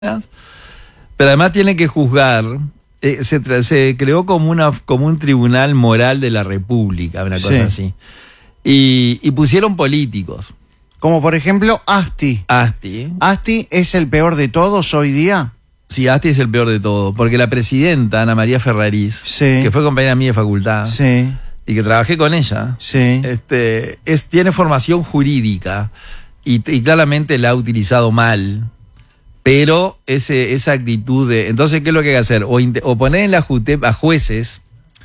pero además tiene que juzgar. Se creó como un tribunal moral de la República, una cosa así. Y pusieron políticos. Como por ejemplo Asti. ¿Asti es el peor de todos hoy día? Sí, Asti es el peor de todos, porque la presidenta, Ana María Ferrarís, que fue compañera mía de facultad, y que trabajé con ella, tiene formación jurídica y claramente la ha utilizado mal. Pero esa actitud de... Entonces, ¿qué es lo que hay que hacer? O poner en la JUTEP a jueces.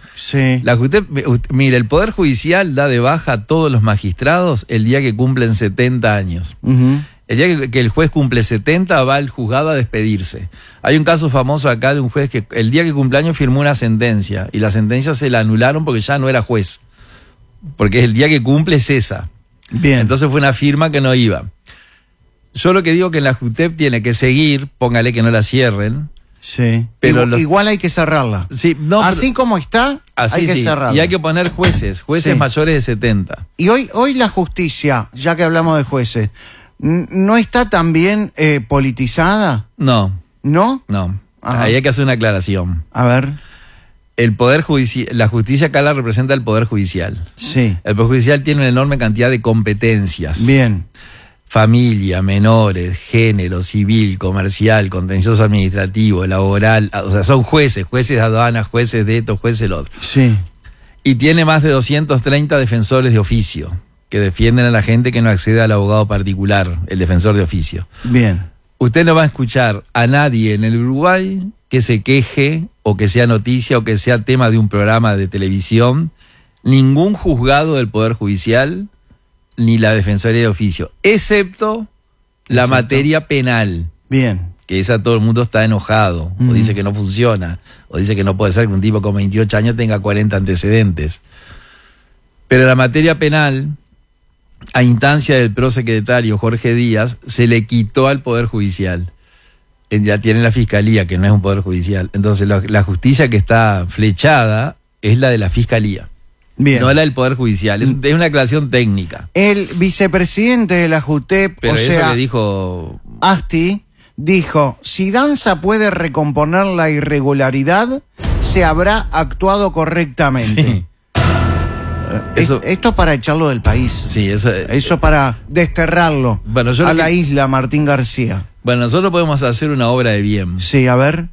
La JUTEP, mira, el Poder Judicial da de baja a todos los magistrados el día que cumplen 70 años. El día que el juez cumple 70 va al juzgado a despedirse. Hay un caso famoso acá de un juez que el día que cumple años firmó una sentencia y la sentencia se la anularon porque ya no era juez. Porque el día que cumple cesa. Bien. Entonces fue una firma que no iba. Yo lo que digo que en la JUTEP tiene que seguir, póngale que no la cierren. Pero igual hay que cerrarla. Así como está, hay que cerrarla. Y hay que poner jueces mayores de 70. Y hoy la justicia, ya que hablamos de jueces, ¿no está también politizada? No. ¿No? No. Ahí hay que hacer una aclaración. A ver. El Poder Judicial, la justicia acá la representa el Poder Judicial. Sí. El Poder Judicial tiene una enorme cantidad de competencias. Bien. Familia, menores, género, civil, comercial, contencioso administrativo, laboral, o sea, son jueces de aduanas, jueces de esto, jueces del otro. Sí. Y tiene más de 230 defensores de oficio, que defienden a la gente que no accede al abogado particular, el defensor de oficio. Bien. Usted no va a escuchar a nadie en el Uruguay que se queje, o que sea noticia, o que sea tema de un programa de televisión, ningún juzgado del Poder Judicial, ni la Defensoría de Oficio, excepto la materia penal. Bien. Que esa todo el mundo está enojado, o dice que no funciona, o dice que no puede ser que un tipo con 28 años tenga 40 antecedentes. Pero la materia penal, a instancia del prosecretario Jorge Díaz, se le quitó al Poder Judicial. Ya tiene la Fiscalía, que no es un Poder Judicial. Entonces la justicia que está flechada es la de la Fiscalía. Bien. No la del Poder Judicial, es una aclaración técnica. El vicepresidente de la JUTEP, pero eso le dijo... Asti, dijo, si Danza puede recomponer la irregularidad, se habrá actuado correctamente. Esto para echarlo del país. Sí, eso para desterrarlo a la isla Martín García. Bueno, nosotros podemos hacer una obra de bien. Sí, a ver.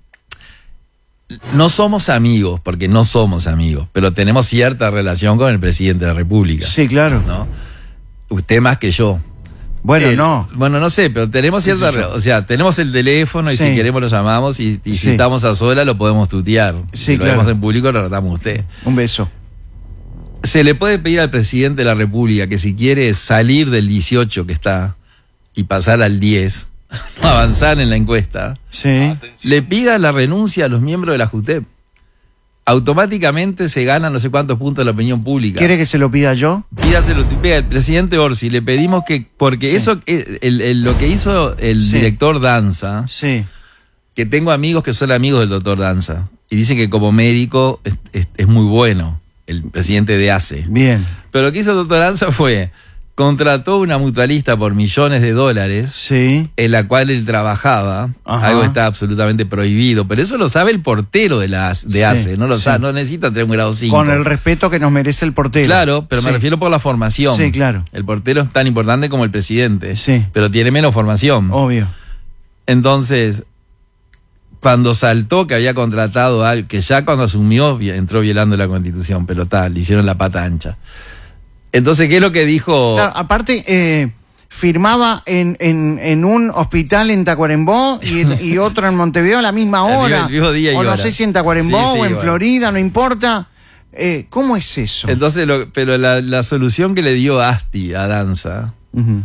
No somos amigos, porque no somos amigos, pero tenemos cierta relación con el presidente de la República. Sí, claro. ¿No? Usted más que yo. Bueno, no. Bueno, no sé, pero tenemos cierta... O sea, tenemos el teléfono y si queremos lo llamamos y si estamos a solas lo podemos tutear. Sí, si lo vemos en público lo tratamos a usted. Un beso. Se le puede pedir al presidente de la República que si quiere salir del 18 que está y pasar al 10... avanzar en la encuesta, le pida la renuncia a los miembros de la JUTEP. Automáticamente se ganan no sé cuántos puntos de la opinión pública. ¿Quiere que se lo pida yo? Pídaselo, pida el presidente Orsi. Le pedimos que, porque eso, lo que hizo el director Danza, que tengo amigos que son amigos del doctor Danza, y dicen que como médico es muy bueno, el presidente de ACE. Bien. Pero lo que hizo el doctor Danza fue... contrató una mutualista por millones de dólares, en la cual él trabajaba. Algo que está absolutamente prohibido, pero eso lo sabe el portero de ACE, no lo sabe, no necesita tener un grado 5. Con el respeto que nos merece el portero. Claro, pero me refiero por la formación. Sí, claro. El portero es tan importante como el presidente, sí, pero tiene menos formación. Obvio. Entonces, cuando saltó que había contratado a alguien, que ya cuando asumió entró violando la Constitución, pero le hicieron la pata ancha. Entonces, ¿qué es lo que dijo? Claro, aparte, firmaba en un hospital en Tacuarembó y otro en Montevideo a la misma hora. El mismo día y o no hora. sé si en Tacuarembó o en Florida, no importa. ¿Cómo es eso? Entonces, pero la solución que le dio Asti a Danza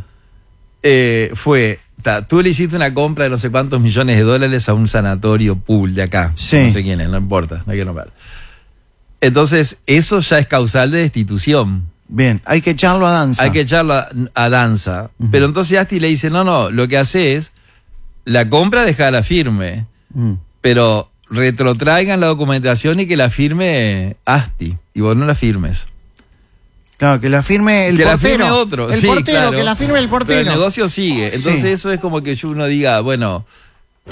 fue, tú le hiciste una compra de no sé cuántos millones de dólares a un sanatorio pool de acá. No sé quién es, no importa, no hay que nombrar. Entonces, eso ya es causal de destitución. Bien, hay que echarlo a Danza. Hay que echarlo a Danza. Pero entonces Asti le dice, no, lo que hace es, la compra dejala firme, pero retrotraigan la documentación y que la firme Asti, y vos no la firmes. Claro, que la firme el portero. Que la firme otro. El portero, claro. Que la firme el portero. Pero el negocio sigue. Entonces eso es como que uno diga, bueno,